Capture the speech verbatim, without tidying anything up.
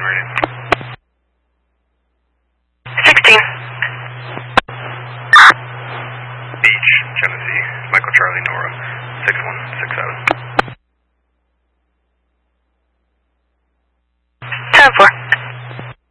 radio. sixteen. Beach, Genesee, Michael Charlie Nora, six one six seven.